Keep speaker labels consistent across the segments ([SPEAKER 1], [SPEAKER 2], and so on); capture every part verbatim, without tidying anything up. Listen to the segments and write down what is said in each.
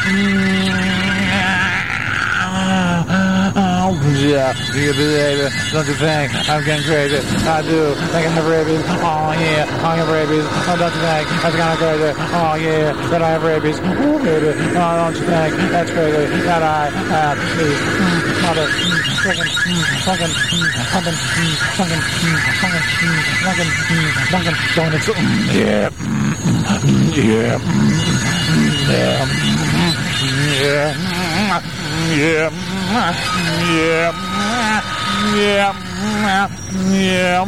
[SPEAKER 1] Yeah, you baby, don't you think I'm getting crazy? I do, think I have rabies. Oh yeah, I have rabies. Oh, don't you think that's kind of crazy? Oh yeah, that I have rabies. Oh baby, oh don't you think that's crazy that I have these mm, mother mm, freaking mm, fucking mm, fucking mm, fucking mm, fucking mm, fucking mm, fucking donuts. Mm, yeah, mm, mm, yeah, mm, yeah, mm, yeah, mm, yeah. Yeah, yeah, yeah,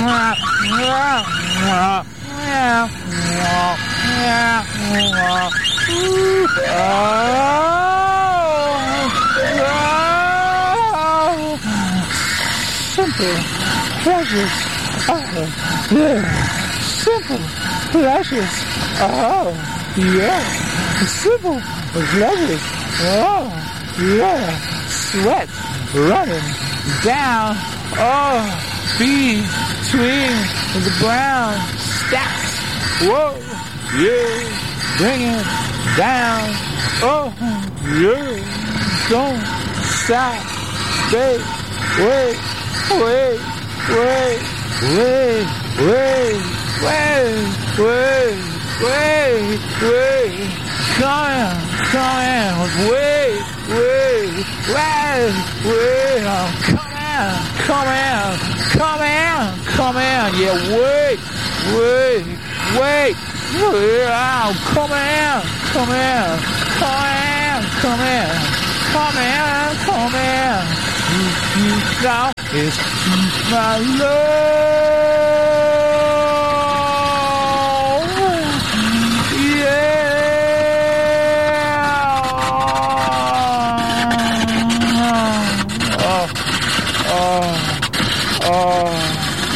[SPEAKER 1] simple pleasures. Oh, yeah. Simple pleasures. Oh, yeah. Simple pleasures. Oh, yeah. Sweat running down, oh, between the brown stacks. Whoa, yeah, bring it down. Oh, yeah, don't stop. Wait, wait, wait, wait, wait, wait, wait, wait, wait, wait. Come in, come in, wait, wait, wait, wait, oh, come in, come in, come in, come in, yeah, wait, wait, wait, wait, oh, come in, come in, come in, come in, come in, come in, now is my love. Oh,